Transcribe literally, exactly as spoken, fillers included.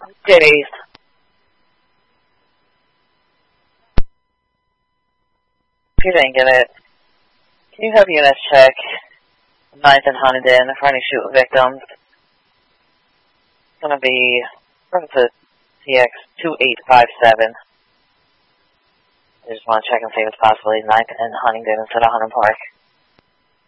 Days. If you didn't get it, can you have units check ninth and Huntingdon for any shoot victims? It's going to be purpose T X two eight five seven. I just want to check and see if it's possibly ninth and Huntingdon instead of Huntington Park.